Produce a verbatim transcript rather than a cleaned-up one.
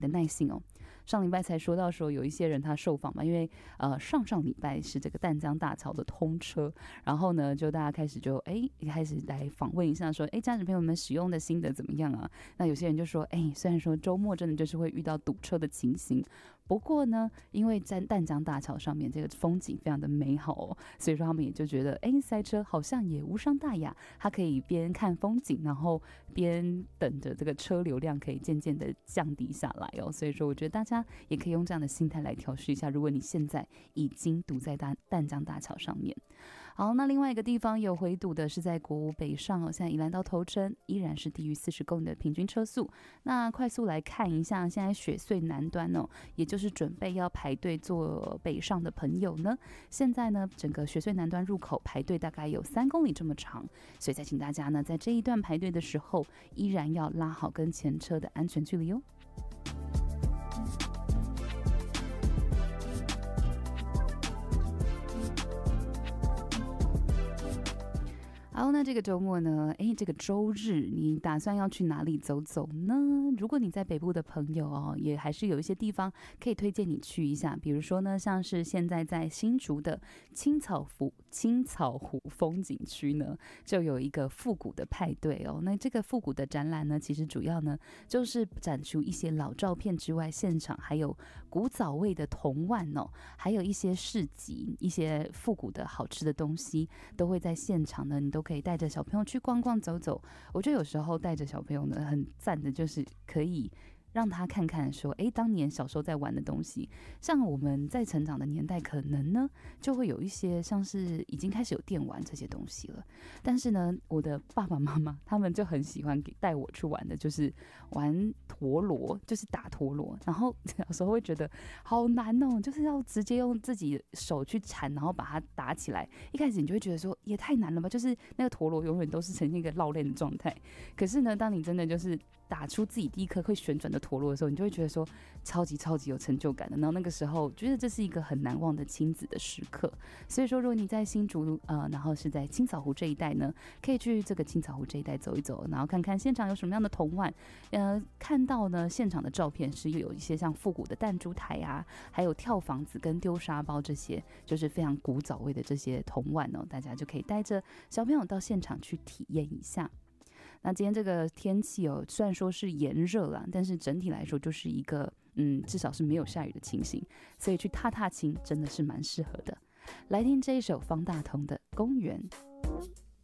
的耐性哦。上礼拜才说到说有一些人他受访嘛，因为呃上上礼拜是这个淡江大桥的通车，然后呢就大家开始就哎开始来访问一下说，哎家长朋友们使用的心得怎么样啊？那有些人就说，哎虽然说周末真的就是会遇到堵车的情形，不过呢因为在淡江大桥上面这个风景非常的美好哦，所以说他们也就觉得哎塞车好像也无伤大雅，他可以边看风景，然后边等着这个车流量可以渐渐的降低下来哦。所以说我觉得大家也可以用这样的心态来调试一下，如果你现在已经堵在大淡江大桥上面。好，那另外一个地方有回堵的是在国五北上哦，现在宜兰到头城依然是低于四十公里的平均车速。那快速来看一下，现在雪隧南端哦，也就是准备要排队做北上的朋友呢，现在呢整个雪隧南端入口排队大概有三公里这么长，所以再请大家呢在这一段排队的时候，依然要拉好跟前车的安全距离哦。好，那这个周末呢，诶，这个周日你打算要去哪里走走呢？如果你在北部的朋友哦，也还是有一些地方可以推荐你去一下，比如说呢，像是现在在新竹的青草湖青草湖风景区呢，就有一个复古的派对哦。那这个复古的展览呢，其实主要呢就是展出一些老照片之外，现场还有古早味的铜碗哦，还有一些市集，一些复古的好吃的东西都会在现场呢，你都可以可以带着小朋友去逛逛走走。我觉得有时候带着小朋友呢，很赞的就是可以让他看看说，哎，当年小时候在玩的东西，像我们在成长的年代，可能呢就会有一些像是已经开始有电玩这些东西了。但是呢，我的爸爸妈妈他们就很喜欢给带我去玩的，就是玩陀螺，就是打陀螺。然后有时候会觉得好难哦，就是要直接用自己手去缠，然后把它打起来。一开始你就会觉得说，也太难了吧，就是那个陀螺永远都是呈现一个绕链的状态。可是呢，当你真的就是打出自己第一颗会旋转的陀螺的时候，你就会觉得说超级超级有成就感的。然后那个时候觉得这是一个很难忘的亲子的时刻。所以说如果你在新竹呃，然后是在青草湖这一带呢，可以去这个青草湖这一带走一走，然后看看现场有什么样的铜碗。呃，看到呢现场的照片是有一些像复古的弹珠台啊，还有跳房子跟丢沙包，这些就是非常古早味的这些铜碗哦，大家就可以带着小朋友到现场去体验一下。那今天这个天气哦，虽然说是炎热啦，但是整体来说就是一个嗯，至少是没有下雨的情形，所以去踏踏青真的是蛮适合的。来听这一首方大同的《公园》。